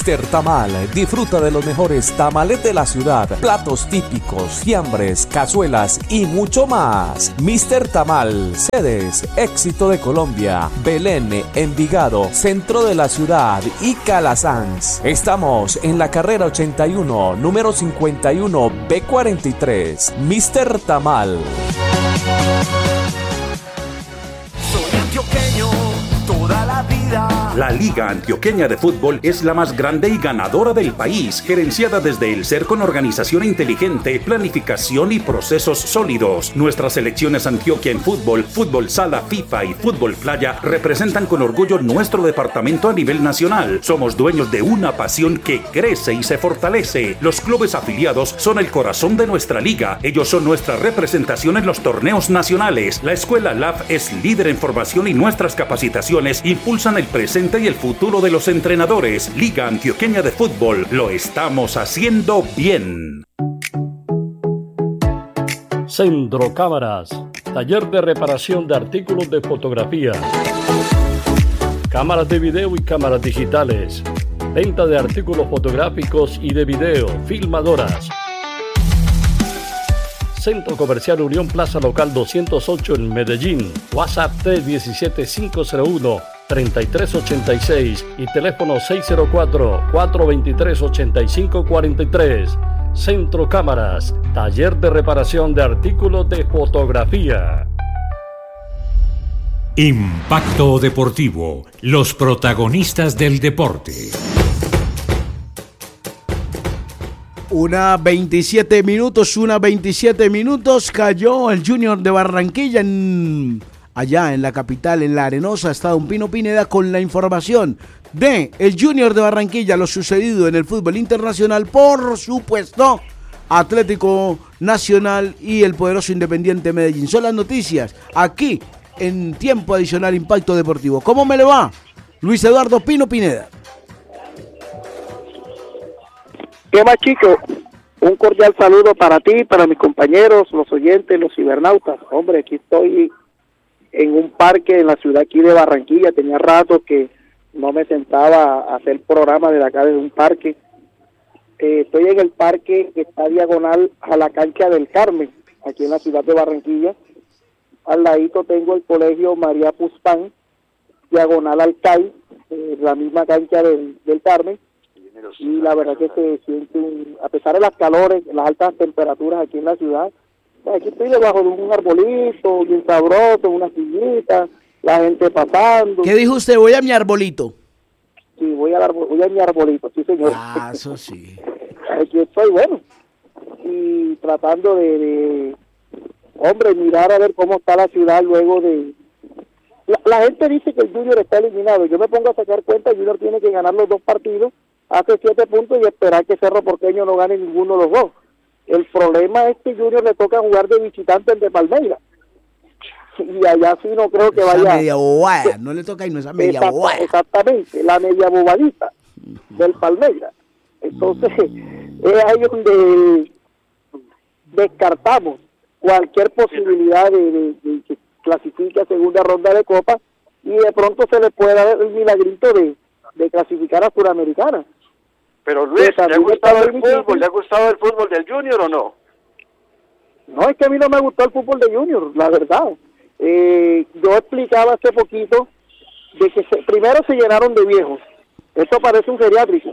Mr. Tamal, disfruta de los mejores tamales de la ciudad, platos típicos, fiambres, cazuelas y mucho más. Mr. Tamal, sedes, Éxito de Colombia, Belén, Envigado, centro de la ciudad y Calasanz. Estamos en la carrera 81, número 51, B43. Mr. Tamal. Soy antioqueño toda la vida. La Liga Antioqueña de Fútbol es la más grande y ganadora del país, gerenciada desde el ser con organización inteligente, planificación y procesos sólidos. Nuestras selecciones Antioquia en fútbol, fútbol sala, FIFA y fútbol playa representan con orgullo nuestro departamento a nivel nacional. Somos dueños de una pasión que crece y se fortalece. Los clubes afiliados son el corazón de nuestra liga. Ellos son nuestra representación en los torneos nacionales. La Escuela LAF es líder en formación y nuestras capacitaciones impulsan el presente y el futuro de los entrenadores. Liga Antioqueña de Fútbol, lo estamos haciendo bien. Centro Cámaras, taller de reparación de artículos de fotografía, cámaras de video y cámaras digitales, venta de artículos fotográficos y de video, filmadoras. Centro Comercial Unión Plaza Local 208 en Medellín. WhatsApp 317-501-3386 y teléfono 604-423-8543. Centro Cámaras, taller de reparación de artículos de fotografía. Impacto Deportivo, los protagonistas del deporte. 1:27 minutos, cayó el Junior de Barranquilla allá en la capital, en La Arenosa. Está don Pino Pineda con la información de el Junior de Barranquilla, lo sucedido en el fútbol internacional, por supuesto, Atlético Nacional y el poderoso Independiente Medellín. Son las noticias aquí en Tiempo Adicional Impacto Deportivo. ¿Cómo me le va? Luis Eduardo Pino Pineda. ¿Qué más, chico? Un cordial saludo para ti, para mis compañeros, los oyentes, los cibernautas. Hombre, aquí estoy en un parque en la ciudad aquí de Barranquilla. Tenía rato que no me sentaba a hacer programa desde acá, desde un parque. Estoy en el parque que está diagonal a la cancha del Carmen, aquí en la ciudad de Barranquilla. Al ladito tengo el colegio María Puspán, diagonal al CAI, la misma cancha del Carmen. Y la verdad que se siente, a pesar de las calores, las altas temperaturas aquí en la ciudad, pues aquí estoy debajo de un arbolito, bien sabroso, una sillita, la gente pasando. ¿Qué dijo usted? Voy a mi arbolito. Sí, voy a mi arbolito, sí señor. Ah, eso sí. Aquí estoy, bueno, y tratando de hombre, mirar a ver cómo está la ciudad luego de... La gente dice que el Junior está eliminado. Yo me pongo a sacar cuenta, el Junior tiene que ganar los 2 partidos, hace 7 puntos y esperar que Cerro Porteño no gane ninguno de los 2. El problema es que Junior le toca jugar de visitante en de Palmeiras. Y allá sí no creo que esa vaya... media bobada, no le toca irnos esa media bobada. Exactamente, la media bobadita del Palmeiras. Entonces, es ahí donde descartamos cualquier posibilidad de que clasifique a segunda ronda de Copa y de pronto se le puede dar el milagrito de clasificar a Suramericana. Pero Luis, ¿le ha gustado el fútbol? ¿Le ha gustado el fútbol del Junior o no? No, es que a mí no me gustó el fútbol de Junior, la verdad. Yo explicaba hace poquito de que primero se llenaron de viejos. Esto parece un geriátrico.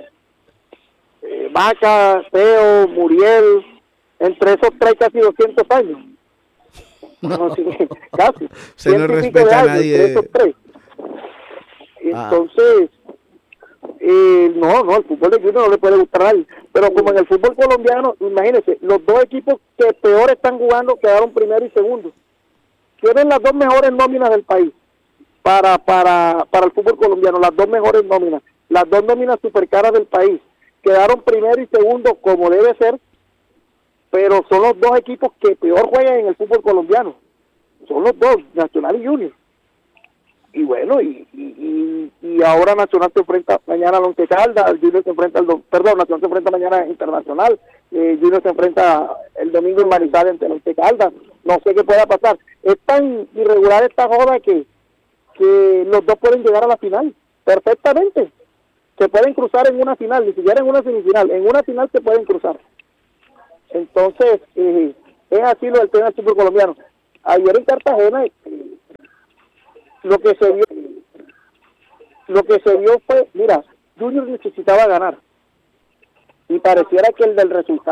Vaca, Teo, Muriel, entre esos 3 casi 200 años. No, sí, casi. Se no respeta a nadie. Entre esos 3. Entonces... no, el fútbol de Junior no le puede gustar a nadie, pero como en el fútbol colombiano, imagínense, los 2 equipos que peor están jugando quedaron primero y segundo. Tienen las 2 mejores nóminas del país para el fútbol colombiano, las 2 mejores nóminas, las 2 nóminas super caras del país, quedaron primero y segundo como debe ser, pero son los 2 equipos que peor juegan en el fútbol colombiano, son los 2, Nacional y Junior. Y bueno, y ahora Nacional se enfrenta mañana al Once Caldas, Junior se enfrenta Nacional se enfrenta mañana a Internacional, Junior se enfrenta el domingo en Manizales ante el Once Caldas. No sé qué pueda pasar. Es tan irregular esta joda que los 2 pueden llegar a la final, perfectamente. se pueden cruzar en una final, ni siquiera en una semifinal, en una final se pueden cruzar. Entonces, es así lo del tema del fútbol colombiano. Ayer en Cartagena, lo que se vio fue, mira, Junior necesitaba ganar, y pareciera que el del resultado